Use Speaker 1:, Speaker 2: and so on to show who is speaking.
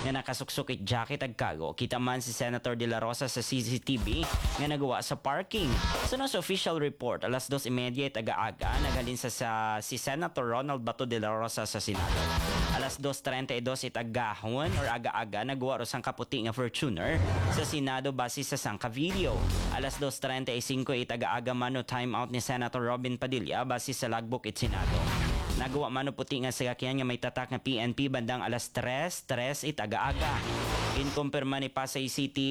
Speaker 1: nga nakasuksok it jacket ag kago. Kita man si Senator De La Rosa sa CCTV nga nagawa sa parking. Sunod sa official report, alas 2:30 it aga-aga nagalin sa si Senator Ronald Bato De La Rosa sa Senado. Alas 2:32 it agahon or aga-aga nagawa ro sang kaputi nga Fortuner sa Senado base sa sangka video. Alas 2:35 it aga-aga mano time out ni Senator Robin Padilla base sa logbook it Senado. Nagawa mano puti nga sakyan nga may tatak nga PNP bandang alas 3:03 it aga-aga. Inkumpirma ni Pasay City